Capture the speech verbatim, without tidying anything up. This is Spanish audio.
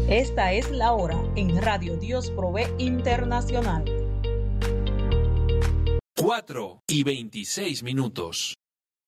Esta es la hora en Radio Dios Provee Internacional. cuatro y veintiséis minutos.